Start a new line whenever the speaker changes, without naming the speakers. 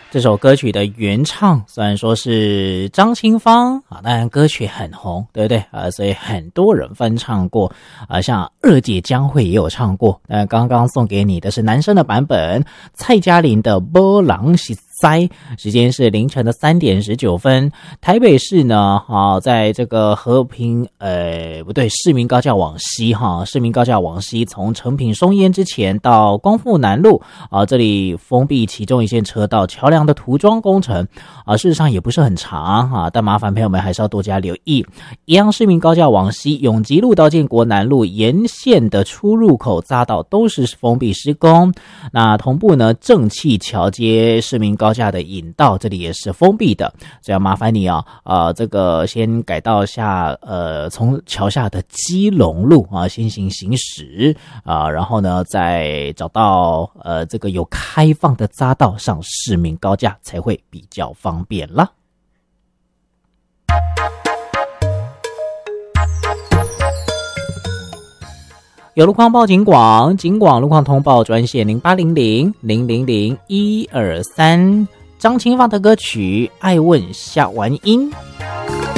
这首歌曲的原唱虽然说是张清芳啊，当然歌曲很红，对不对啊？所以很多人翻唱过啊，像二姐江蕙也有唱过。刚刚送给你的是男生的版本，蔡嘉玲的《波浪是塞》，时间是凌晨的3点19分。台北市呢，在这个和平不对，市民高架往西市民高架往西，从成品松烟之前到光复南路这里封闭其中一线车道，桥梁的涂装工程事实上也不是很长但麻烦朋友们还是要多加留意。一样市民高架往西，永吉路到建国南路沿线的出入口匝道都是封闭施工。那同步呢，正气桥接市民高架的引道这里也是封闭的，所以要麻烦你这个先改道下从桥下的基隆路先行驶然后呢再找到这个有开放的匝道上市民高架才会比较方便啦。有路况报警广，警广路况通报专线0800-000-123，张清芳的歌曲《爱问下完音》。